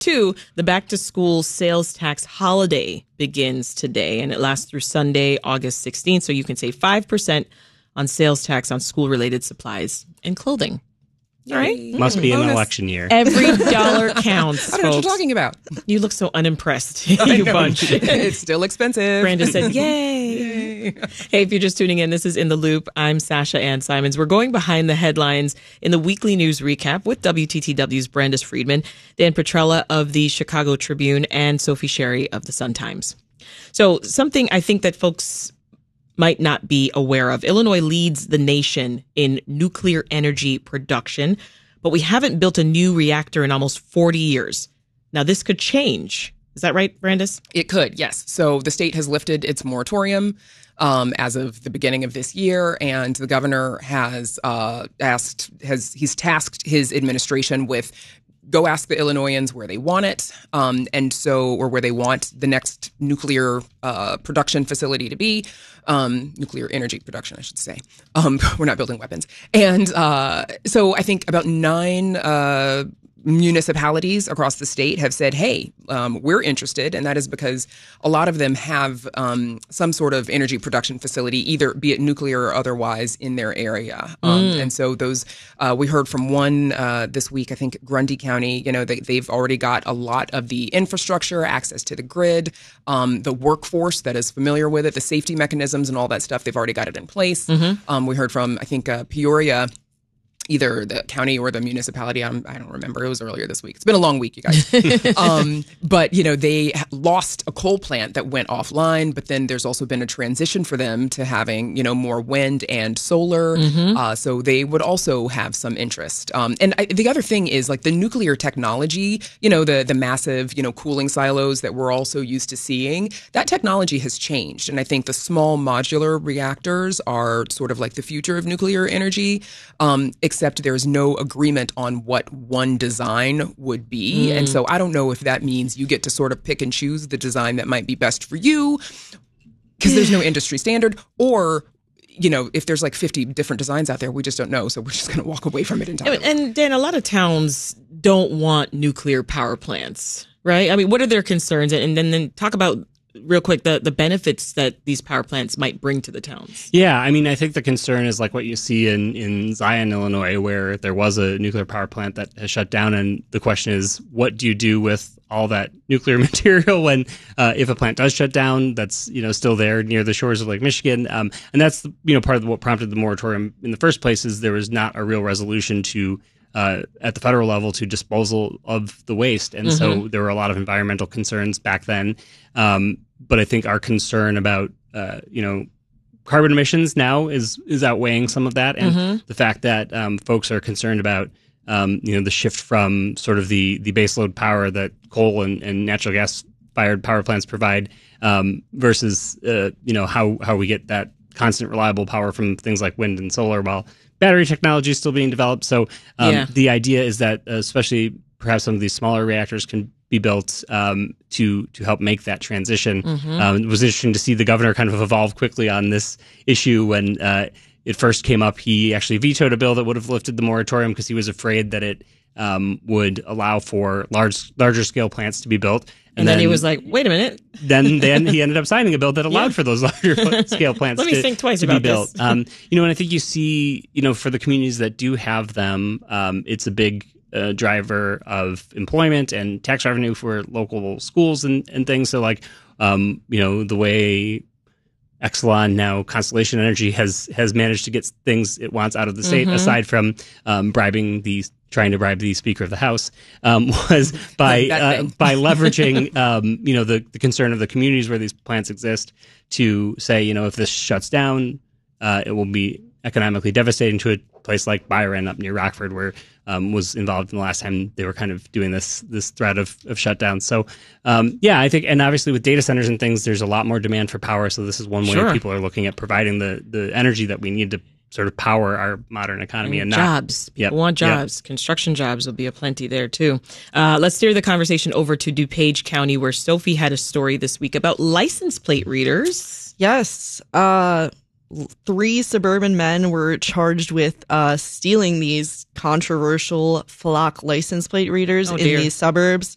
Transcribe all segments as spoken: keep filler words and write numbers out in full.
two, the back-to-school sales tax holiday begins today, and it lasts through Sunday, August sixteenth, so you can save five percent on sales tax on school-related supplies and clothing. All right? Must be an Bonus. election year. Every dollar counts, I don't know what folks. you're talking about. You look so unimpressed, you bunch. It's still expensive. Brenda said, yay. Yay. Hey, if you're just tuning in, this is In the Loop. I'm Sasha Ann Simons. We're going behind the headlines in the weekly news recap with W T T W's Brandis Friedman, Dan Petrella of the Chicago Tribune, and Sophie Sherry of the Sun-Times. So something I think that folks might not be aware of. Illinois leads the nation in nuclear energy production, but we haven't built a new reactor in almost forty years. Now, this could change. Is that right, Brandis? It could, yes. So the state has lifted its moratorium um, as of the beginning of this year, and the governor has uh, asked, has he's tasked his administration with go ask the Illinoisans where they want it, um, and so or where they want the next nuclear uh, production facility to be, um, nuclear energy production, I should say. Um, we're not building weapons, and uh, so I think about nine Uh, municipalities across the state have said, hey, um, we're interested. And that is because a lot of them have um, some sort of energy production facility, either be it nuclear or otherwise, in their area. Um, Mm. and so those, uh, we heard from one uh, this week, I think Grundy County, you know, they, they've already got a lot of the infrastructure, access to the grid, um, the workforce that is familiar with it, the safety mechanisms and all that stuff. They've already got it in place. Mm-hmm. Um, we heard from, I think, uh, Peoria, either the county or the municipality. I'm, I don't remember. It was earlier this week. It's been a long week, you guys. um, but, you know, they lost a coal plant that went offline, but then there's also been a transition for them to having, you know, more wind and solar. Mm-hmm. Uh, so they would also have some interest. Um, and I, the other thing is like the nuclear technology, you know, the, the massive, you know, cooling silos that we're also used to seeing, that technology has changed. And I think the small modular reactors are sort of like the future of nuclear energy. Um, except there's no agreement on what one design would be. Mm. And so I don't know if that means you get to sort of pick and choose the design that might be best for you because there's no industry standard, or, you know, if there's like fifty different designs out there, we just don't know. So we're just going to walk away from it entirely. And Dan, a lot of towns don't want nuclear power plants, right? I mean, what are their concerns? And then, then talk about real quick, the, the benefits that these power plants might bring to the towns. Yeah, I mean, I think the concern is like what you see in, in Zion, Illinois, where there was a nuclear power plant that has shut down. And the question is, what do you do with all that nuclear material when, uh, if a plant does shut down, that's, you know, still there near the shores of Lake Michigan? Um, and that's, you know, part of what prompted the moratorium in the first place is there was not a real resolution to Uh, at the federal level to disposal of the waste. And mm-hmm. so there were a lot of environmental concerns back then. Um, but I think our concern about, uh, you know, carbon emissions now is is outweighing some of that. And mm-hmm. the fact that um, folks are concerned about, um, you know, the shift from sort of the, the baseload power that coal and, and natural gas fired power plants provide um, versus, uh, you know, how, how we get that constant reliable power from things like wind and solar while battery technology is still being developed. So um, yeah. the idea is that uh, especially perhaps some of these smaller reactors can be built um, to to help make that transition. Mm-hmm. Um, it was interesting to see the governor kind of evolve quickly on this issue. When uh, it first came up, he actually vetoed a bill that would have lifted the moratorium because he was afraid that it um, would allow for large larger scale plants to be built. And, and then, then he was like, wait a minute. Then then he ended up signing a bill that allowed yeah. for those larger scale plants Let me to, think twice to about be built. This. um, you know, and I think you see, you know, for the communities that do have them, um, it's a big uh, driver of employment and tax revenue for local schools and, and things. So like, um, you know, the way Exelon, now Constellation Energy, has has managed to get things it wants out of the state, mm-hmm. aside from um, bribing the trying to bribe the Speaker of the House, um, was by uh, by leveraging um, you know the, the concern of the communities where these plants exist to say, you know, if this shuts down, uh, it will be economically devastating to a place like Byron up near Rockford, where um, was involved in the last time they were kind of doing this this threat of, of shutdown. So um, yeah, I think, and obviously with data centers and things, there's a lot more demand for power. So this is one way sure. people are looking at providing the the energy that we need to sort of power our modern economy and, and not jobs. People yep, want jobs. Yep. Construction jobs will be aplenty there too. Uh, let's steer the conversation over to DuPage County, where Sophie had a story this week about license plate readers. Yes. Uh, three suburban men were charged with uh, stealing these controversial Flock license plate readers oh, in dear. these suburbs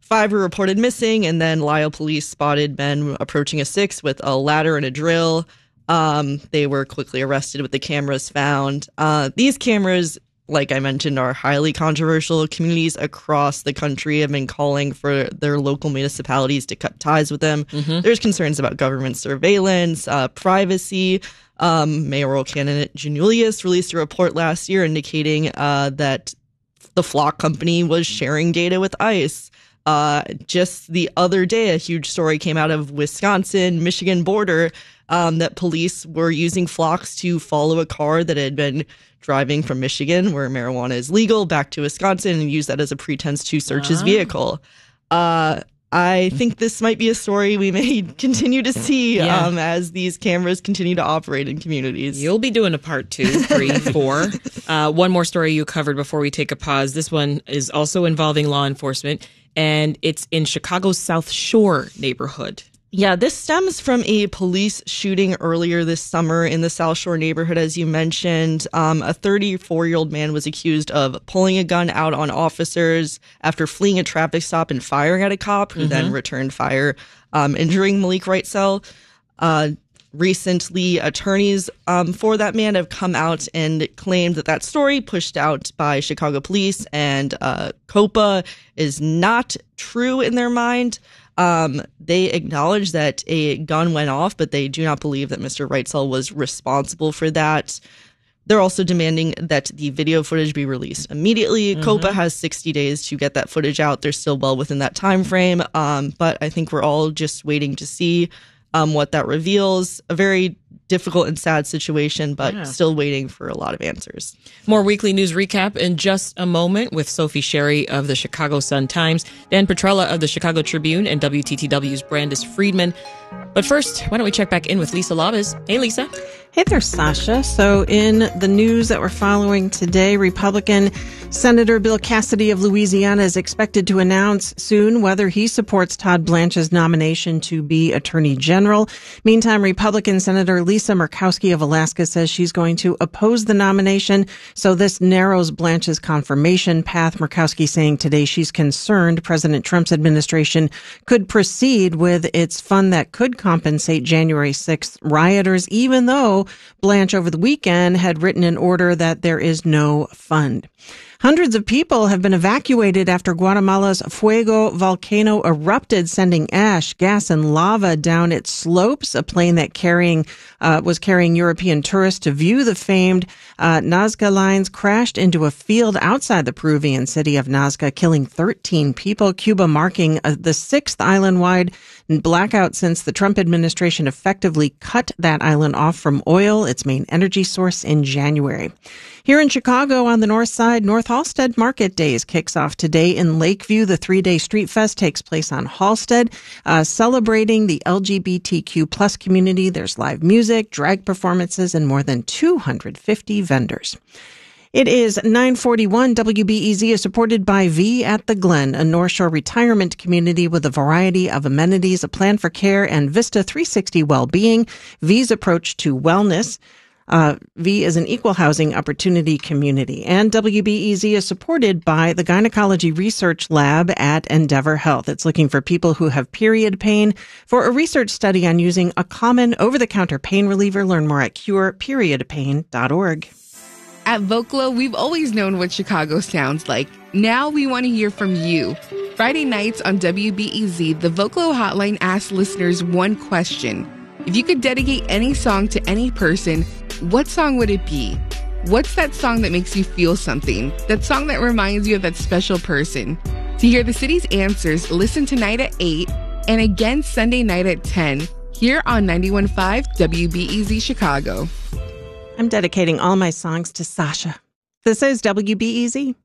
five were reported missing, and then Lisle police spotted men approaching a six with a ladder and a drill. Um, they were quickly arrested with the cameras found. Uh, these cameras, like I mentioned, are highly controversial. Communities across the country have been calling for their local municipalities to cut ties with them. Mm-hmm. There's concerns about government surveillance, uh, privacy. Um, mayoral candidate Giannoulias released a report last year indicating uh, that the Flock company was sharing data with ICE. Uh, just the other day, a huge story came out of Wisconsin, Michigan border um, that police were using Flocks to follow a car that had been driving from Michigan, where marijuana is legal, back to Wisconsin and use that as a pretense to search his vehicle. Uh, I think this might be a story we may continue to see yeah. um, as these cameras continue to operate in communities. You'll be doing a part two, three, four. Uh, one more story you covered before we take a pause. This one is also involving law enforcement, and it's in Chicago's South Shore neighborhood. Yeah, this stems from a police shooting earlier this summer in the South Shore neighborhood, as you mentioned. Um, a thirty-four-year-old man was accused of pulling a gun out on officers after fleeing a traffic stop and firing at a cop, who mm-hmm. then returned fire, um, injuring Malik Wrightsell. Uh, recently, attorneys um, for that man have come out and claimed that that story, pushed out by Chicago police and uh, COPA, is not true in their mind. Um, they acknowledge that a gun went off, but they do not believe that Mister Wrightsell was responsible for that. They're also demanding that the video footage be released immediately. Mm-hmm. COPA has sixty days to get that footage out. They're still well within that time frame, um, but I think we're all just waiting to see um, what that reveals. A very difficult and sad situation, but yeah. still waiting for a lot of answers. More weekly news recap in just a moment with Sophie Sherry of the Chicago Sun-Times, Dan Petrella of the Chicago Tribune, and W T T W's Brandis Friedman. But first, why don't we check back in with Lisa Labuz. Hey, Lisa. Hey there, Sasha. So in the news that we're following today, Republican Senator Bill Cassidy of Louisiana is expected to announce soon whether he supports Todd Blanche's nomination to be Attorney General. Meantime, Republican Senator Lisa Murkowski of Alaska says she's going to oppose the nomination. So this narrows Blanche's confirmation path. Murkowski saying today she's concerned President Trump's administration could proceed with its fund that could compensate January sixth rioters, even though Blanche over the weekend had written an order that there is no fund. Hundreds of people have been evacuated after Guatemala's Fuego volcano erupted, sending ash, gas, and lava down its slopes. A plane that carrying uh, was carrying European tourists to view the famed uh, Nazca lines crashed into a field outside the Peruvian city of Nazca, killing thirteen people. Cuba marking uh, the sixth island-wide blackout since the Trump administration effectively cut that island off from oil, its main energy source, in January. Here in Chicago on the north side, North Halsted Market Days kicks off today in Lakeview. The three-day Street Fest takes place on Halsted, uh, celebrating the L G B T Q plus community. There's live music, drag performances, and more than two hundred fifty vendors. It is nine forty-one. W B E Z is supported by V at the Glen, a North Shore retirement community with a variety of amenities, a plan for care, and Vista three sixty well-being. V's approach to wellness. Uh, V is an equal housing opportunity community. And W B E Z is supported by the Gynecology Research Lab at Endeavor Health. It's looking for people who have period pain for a research study on using a common over-the-counter pain reliever. Learn more at cure period pain dot org. At Vocalo, we've always known what Chicago sounds like. Now we want to hear from you. Friday nights on W B E Z, the Vocalo hotline asks listeners one question. If you could dedicate any song to any person, what song would it be? What's that song that makes you feel something? That song that reminds you of that special person? To hear the city's answers, listen tonight at eight and again Sunday night at ten here on ninety-one point five W B E Z Chicago. I'm dedicating all my songs to Sasha. This is W B E Z.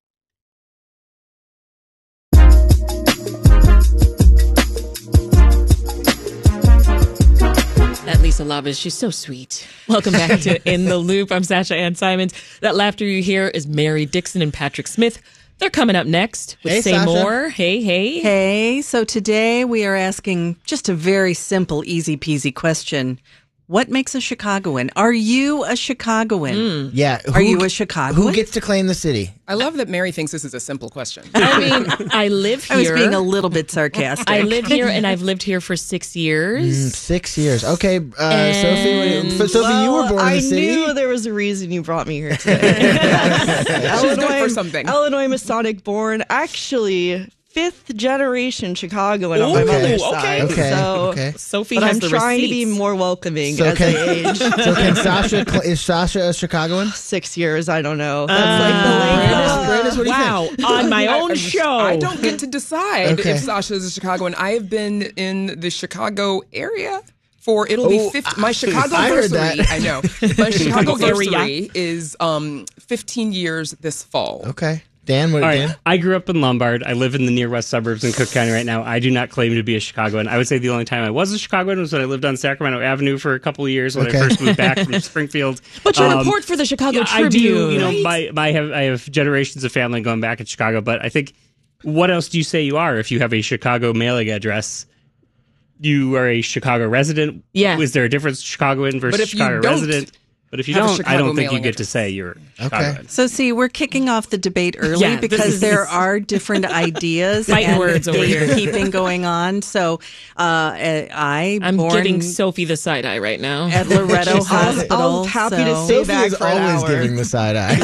That Lisa Labuz, she's so sweet. Welcome back to In the Loop. I'm Sasha Ann Simons. That laughter you hear is Mary Dixon and Patrick Smith. They're coming up next with Hey, Say Sasha. More. Hey, hey. Hey, so today we are asking just a very simple, easy peasy question. What makes a Chicagoan? Are you a Chicagoan? Yeah. Are who- you a Chicagoan? Who gets to claim the city? I love that Mary thinks this is a simple question. I mean, I live here. I was being a little bit sarcastic. I live here, and I've lived here for six years. Mm, six years. Okay, uh, And- Sophie. Sophie, you were Well, born in I the city. knew there was a reason you brought me here today. She's good for something. Illinois Masonic born, actually fifth generation Chicagoan on my Ooh, mother's okay. side. Okay, So, okay. Sophie but has I'm the trying to be receipts. more welcoming So as can, I age. so can Sasha, cl- is Sasha a Chicagoan? Six years, I don't know. That's like the length Brandis, of- Brandis, what do you Wow, think? on my I- own I- show. I don't get to decide Okay. if Sasha is a Chicagoan. I have been in the Chicago area for it'll be Oh, fifty. My Chicago I heard anniversary. that. I know. My Chicago Area. anniversary is um fifteen years this fall. Okay. Dan, what All Dan? right. I grew up in Lombard. I live in the near west suburbs in Cook County right now. I do not claim to be a Chicagoan. I would say the only time I was a Chicagoan was when I lived on Sacramento Avenue for a couple of years when Okay. I first moved back from Springfield. But you Um, report for the Chicago yeah, Tribune. I do. You know, right? my, my have, I have generations of family going back in Chicago. But I think, what else do you say you are if you have a Chicago mailing address? You are a Chicago resident. Yeah. Is there a difference, Chicagoan versus But if you Chicago don't resident? But if you have a don't, I Chicago don't think you mailing get to address. say you're Okay. Chicagoan. So, see, we're kicking off the debate early Yeah, this because is- there are different ideas Fighting and words over here. gatekeeping going on. So, uh, I I'm born giving Sophie the side eye right now. at Loretto Hospital. I'll happy to so- say Sophie back is for an always hour. giving the side eye.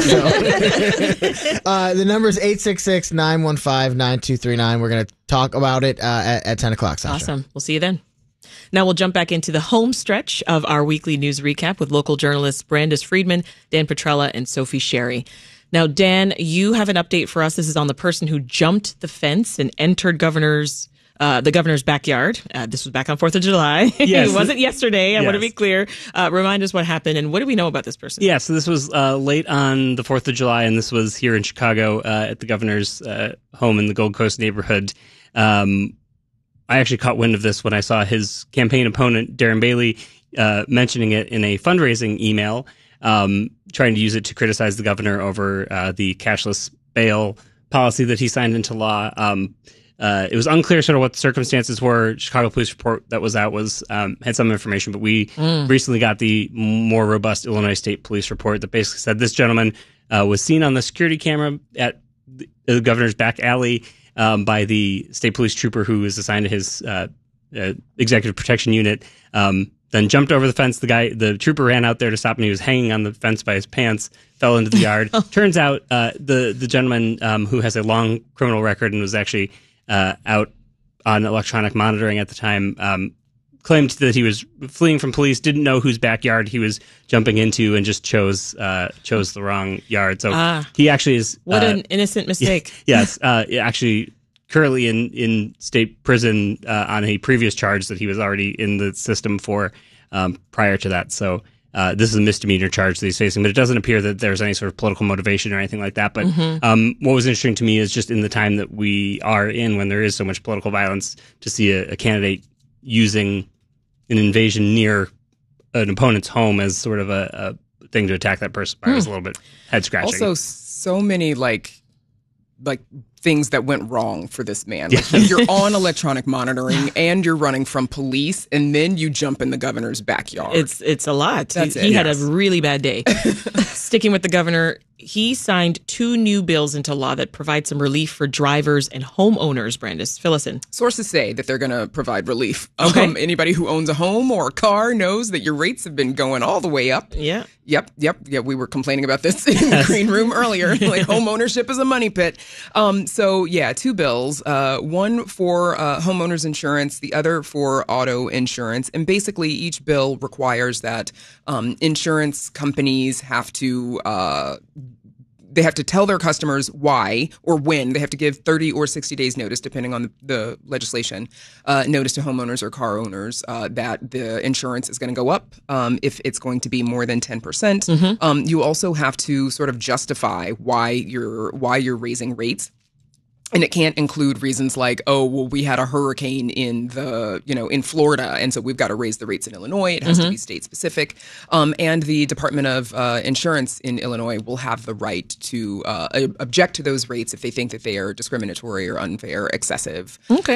So. uh, the number is eight six six, nine one five, nine two three nine. We're going to talk about it uh, at, at ten o'clock, Sasha. Awesome. We'll see you then. Now we'll jump back into the home stretch of our weekly news recap with local journalists Brandis Friedman, Dan Petrella, and Sophie Sherry. Now, Dan, you have an update for us. This is on the person who jumped the fence and entered governor's uh, the governor's backyard. Uh, this was back on fourth of July. Yes. It wasn't yesterday. I want to Yes. be clear. Uh, remind us what happened and what do we know about this person? Yeah, so this was uh, late on the fourth of July, and this was here in Chicago uh, at the governor's uh, home in the Gold Coast neighborhood. Um, I actually caught wind of this when I saw his campaign opponent, Darren Bailey, uh, mentioning it in a fundraising email, um, trying to use it to criticize the governor over uh, the cashless bail policy that he signed into law. Um, uh, it was unclear sort of what the circumstances were. Chicago police report that was out was um, had some information, but we recently got the more robust Illinois State Police report that basically said this gentleman uh, was seen on the security camera at the, the governor's back alley um, by the state police trooper who was assigned to his uh, uh, executive protection unit. Um, then jumped over the fence. The guy, the trooper, ran out there to stop him. He was hanging on the fence by his pants. Fell into the yard. Turns out uh, the the gentleman um, who has a long criminal record and was actually uh, out on electronic monitoring at the time um, claimed that he was fleeing from police. Didn't know whose backyard he was jumping into, and just chose uh, chose the wrong yard. So Ah. he actually is What uh, an innocent mistake. yes, uh, actually currently in, in state prison uh, on a previous charge that he was already in the system for um, prior to that. So uh, this is a misdemeanor charge that he's facing, but it doesn't appear that there's any sort of political motivation or anything like that. But um, what was interesting to me is just in the time that we are in, when there is so much political violence, to see a, a candidate using an invasion near an opponent's home as sort of a, a thing to attack that person by was a little bit head scratching. Also, so many like like things that went wrong for this man. Like, you're on electronic monitoring and you're running from police, and then you jump in the governor's backyard. It's it's a lot. That's he it. he had Yes. a really bad day. Sticking with the governor, he signed two new bills into law that provide some relief for drivers and homeowners. Brandis, fill us in. Sources say that they're going to provide relief. Okay. Um, anybody who owns a home or a car knows that your rates have been going all the way up. Yeah. Yep, yep, yeah. We were complaining about this in the green room earlier. Like, home ownership is a money pit. Um, so yeah, two bills. Uh, one for uh, homeowners insurance, the other for auto insurance, and basically each bill requires that um, insurance companies have to. Uh, They have to tell their customers why or when. They have to give thirty or sixty days notice, depending on the, the legislation, uh, notice to homeowners or car owners uh, that the insurance is going to go up um, if it's going to be more than ten percent. Mm-hmm. Um, you also have to sort of justify why you're why you're raising rates. And it can't include reasons like, oh, well, we had a hurricane in the, you know, in Florida, and so we've got to raise the rates in Illinois. It has to be state specific. Um, and the Department of uh, Insurance in Illinois will have the right to uh, object to those rates if they think that they are discriminatory or unfair, excessive. Okay.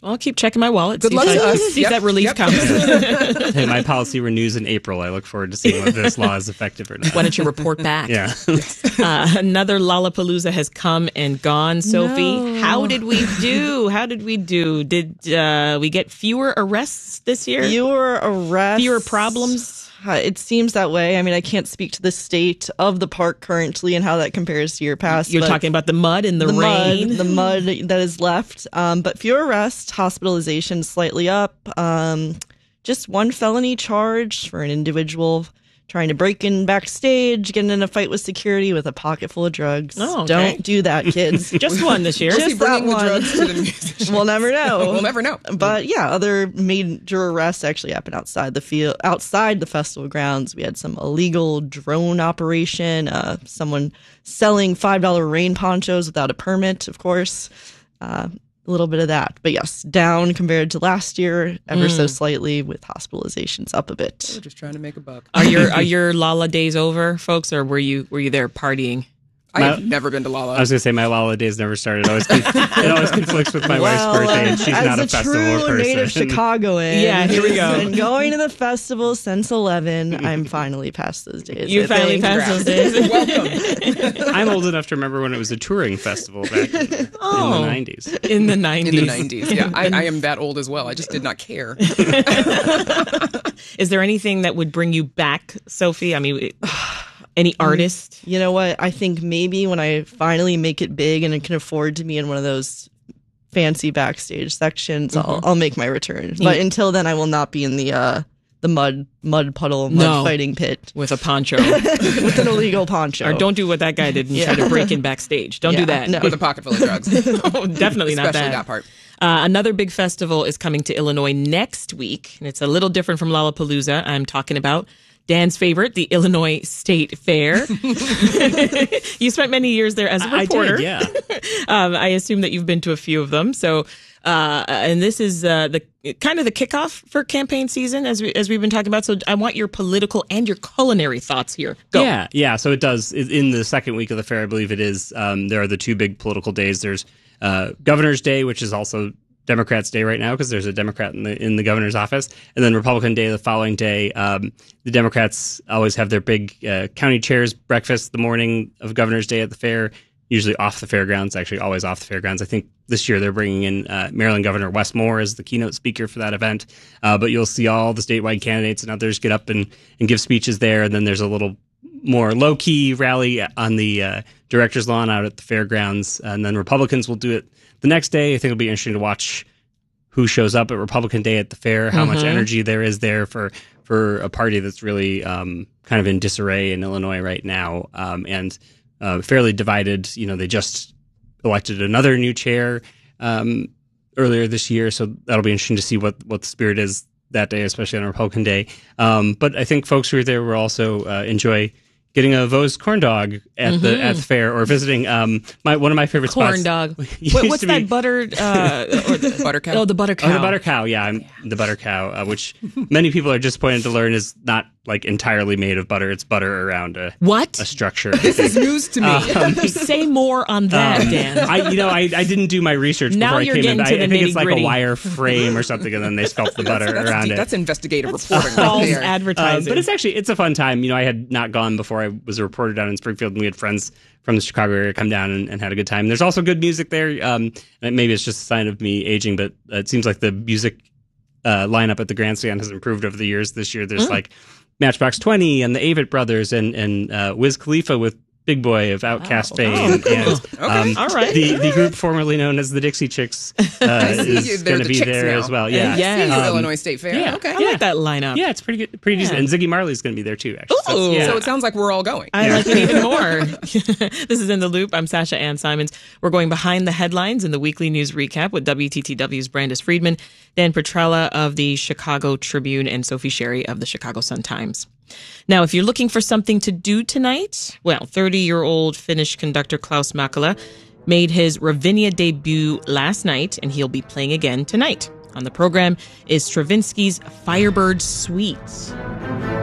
Well, I'll keep checking my wallet. Good see luck if to I- us. See Yep, if that relief yep. comes. Hey, my policy renews in April. I look forward to seeing whether this law is effective or not. Why don't you report back? Yeah. Uh, another Lollapalooza has come and gone. Sophie, No. how did we do? How did we do? Did uh, we get fewer arrests this year? Fewer arrests. Fewer problems? Uh, It seems that way. I mean, I can't speak to the state of the park currently and how that compares to your past. You're but talking about the mud and the, the rain. mud, the mud that is left. Um, but fewer arrests, hospitalization slightly up. Um, just one felony charge for an individual trying to break in backstage, getting in a fight with security with a pocket full of drugs. Oh, okay. Don't do that, kids. Just one this year. Was he Just that bringing the one. drugs to the musicians? We'll never know. We'll never know. But yeah, other major arrests actually happened outside the field, outside the festival grounds. We had some illegal drone operation, uh, someone selling five dollar rain ponchos without a permit, of course. Uh, a little bit of that. But yes, down compared to last year, ever so slightly, with hospitalizations up a bit. We're just trying to make a buck. Are your are your Lala days over, folks, or were you were you there partying? I've never been to Lala. I was going to say my Lala days never started. It always, it always conflicts with my wife's birthday, and she's as not a a festival true person. native Chicagoan, Yeah, here we go. who's been going to the festival since eleven. I'm finally past those days. You I finally think. passed those days. Welcome. I'm old enough to remember when it was a touring festival back in, the- Oh. in the nineties. In the nineties. In the nineties. Yeah, I, I am that old as well. I just did not care. Is there anything that would bring you back, Sophie? I mean, it- any artist? You know what? I think maybe when I finally make it big and I can afford to be in one of those fancy backstage sections, I'll, I'll make my return. But until then, I will not be in the uh, the mud mud puddle mud No. fighting pit With a poncho. with an illegal poncho. Or don't do what that guy did and try to break in backstage. Don't do Yeah, that. no. With a pocket full of drugs. Oh, definitely not Especially that. that part. Uh, another big festival is coming to Illinois next week, and it's a little different from Lollapalooza. I'm talking about Dan's favorite, the Illinois State Fair. You spent many years there as a I reporter. did, yeah. um, I assume that you've been to a few of them. So, uh, and this is uh, the kind of the kickoff for campaign season, as we as we've been talking about. So, I want your political and your culinary thoughts here. Go. Yeah, yeah. So it does. In the second week of the fair, I believe it is, um, there are the two big political days. There's uh, Governor's Day, which is also Democrats' Day right now because there's a Democrat in the in the governor's office, and then Republican Day the following day. Um, the Democrats always have their big uh, county chairs breakfast the morning of Governor's Day at the fair, usually off the fairgrounds, actually always off the fairgrounds. I think this year they're bringing in uh, Maryland Governor Wes Moore as the keynote speaker for that event, uh, but you'll see all the statewide candidates and others get up and, and give speeches there, and then there's a little more low-key rally on the uh, director's lawn out at the fairgrounds, and then Republicans will do it the next day. I think it'll be interesting to watch who shows up at Republican Day at the fair, how much energy there is there for for a party that's really um, kind of in disarray in Illinois right now, um, and uh, fairly divided. You know, they just elected another new chair um, earlier this year, so that'll be interesting to see what, what the spirit is that day, especially on Republican Day. Um, but I think folks who are there will also uh, enjoy getting a Vos corn dog at the at the fair, or visiting um my one of my favorite Corn spots. dog. used What, what's to be- that buttered? Uh, or the, Butter cow. Oh, the butter cow. Oh, the butter cow. Yeah, I'm the butter cow, uh, which many people are disappointed to learn is not like entirely made of butter. It's butter around a What? a structure. This is news to me. Say more on that, Um, Dan. I, you know, I, I didn't do my research Now before I you're came in. getting I, to I the think it's like a nitty-gritty. wire frame or something, and then they sculpt the butter that's, around it. that's investigative reporting right False there. advertising. Um, but it's actually it's a fun time. You know, I had not gone before I was a reporter down in Springfield, and we had friends from the Chicago area come down and, and had a good time. There's also good music there. Um, and maybe it's just a sign of me aging, but it seems like the music uh, lineup at the grandstand has improved over the years. This year, there's like Matchbox twenty and the Avett Brothers and and uh, Wiz Khalifa with Big Boy of Outkast fame, and um, All right. the the group formerly known as the Dixie Chicks uh, see you. is They're going to the be Chicks there now. as well. Yeah, Yeah. See you, Um, Illinois State Fair. yeah. Okay. I like that lineup. yeah, it's pretty good, pretty decent. And Ziggy Marley's going to be there too. Actually, So Ooh. it's- yeah. So it sounds like we're all going. I like it even more. This is In the Loop. I'm Sasha Ann Simons. We're going behind the headlines in the weekly news recap with W T T W's Brandis Friedman, Dan Petrella of the Chicago Tribune, and Sophie Sherry of the Chicago Sun-Times. Now, if you're looking for something to do tonight, well, thirty-year-old Finnish conductor Klaus Makala made his Ravinia debut last night, and he'll be playing again tonight. On the program is Stravinsky's Firebird Suite.